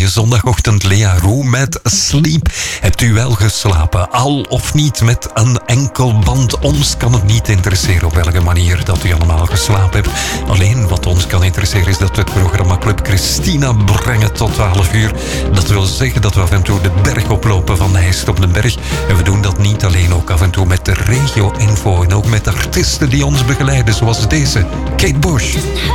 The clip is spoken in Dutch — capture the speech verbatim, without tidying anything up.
mooie zondagochtend. Lea Roux met Sleep. Hebt u wel geslapen? Al of niet met een enkel band? Ons kan het niet interesseren op welke manier dat u allemaal geslapen hebt. Alleen wat ons kan interesseren is dat we het programma Club Christina brengen tot twaalf uur. Dat wil zeggen dat we af en toe de berg oplopen van Heist op den Berg. En we doen dat niet alleen, ook af en toe met de regio-info en ook met artiesten die ons begeleiden, zoals deze, Kate Bush.